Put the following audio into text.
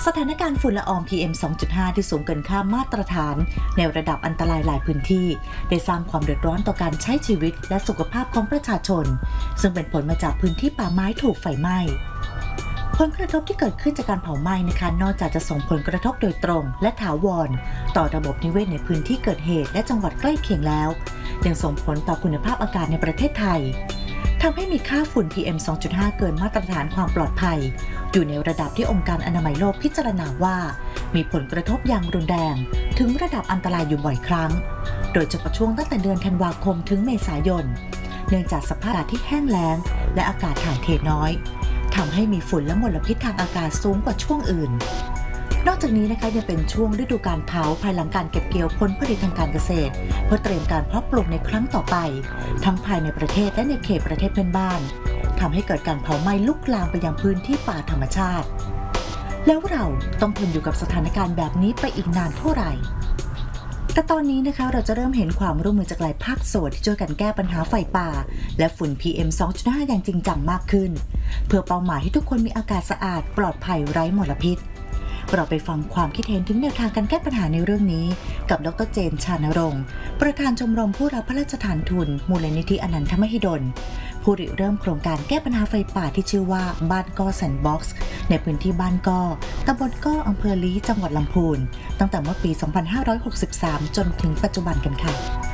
สถานการณ์ฝุ่นละออง PM 2.5 ที่สูงเกินค่ามาตรฐานในระดับอันตรายหลายพื้นที่ได้สร้างความเดือดร้อนต่อการใช้ชีวิตและสุขภาพของประชาชนซึ่งเป็นผลมาจากพื้นที่ป่าไม้ถูกไฟไหม้ผลกระทบที่เกิดขึ้นจากการเผาไหม้นะคะนอกจากจะส่งผลกระทบโดยตรงและถาวรต่อระบบนิเวศในพื้นที่เกิดเหตุและจังหวัดใกล้เคียงแล้วยังส่งผลต่อคุณภาพอากาศในประเทศไทยทำให้มีค่าฝุ่น PM 2.5 เกินมาตรฐานความปลอดภัยอยู่ในระดับที่องค์การอนามัยโลกพิจารณาว่ามีผลกระทบอย่างรุนแรงถึงระดับอันตรายอยู่บ่อยครั้งโดยเฉพาะช่วงตั้งแต่เดือนธันวาคมถึงเมษายนเนื่องจากสภาพอากาศที่แห้งแล้งและอากาศถ่ายเทน้อยทำให้มีฝุ่นและมลพิษทางอากาศสูงกว่าช่วงอื่นนอกจากนี้นะคะยังเป็นช่วงฤดูการเผาภายหลังการเก็บเกี่ยวผลผลิตทางการเกษตรเพื่อเตรียมการเพาะปลูกในครั้งต่อไปทั้งภายในประเทศและในเขตประเทศเพื่อนบ้านทำให้เกิดการเผาไหม้ลุกลามไปยังพื้นที่ป่าธรรมชาติแล้วเราต้องทนอยู่กับสถานการณ์แบบนี้ไปอีกนานเท่าไหร่แต่ตอนนี้นะคะเราจะเริ่มเห็นความร่วมมือจากหลายภาคส่วนที่ช่วยกันแก้ปัญหาไฟป่าและฝุ่น PM 2.5 อย่างจริงจังมากขึ้นเพื่อเป้าหมายให้ทุกคนมีอากาศสะอาดปลอดภัยไร้มลพิษเราไปฟังความคิดเห็นถึงแนวทางการแก้ปัญหาในเรื่องนี้กับดร.เจน ชานรงค์ประธานชมรมผู้รับพระราชทานทุนมูลนิธิอนันทมหิดลผู้ริเริ่มโครงการแก้ปัญหาไฟป่าที่ชื่อว่าบ้านก้อแซนด์บ็อกซ์ในพื้นที่บ้านก้อตำบลก้ออำเภอลี้จังหวัดลำพูนตั้งแต่เมื่อปี 2563 จนถึงปัจจุบันกันค่ะ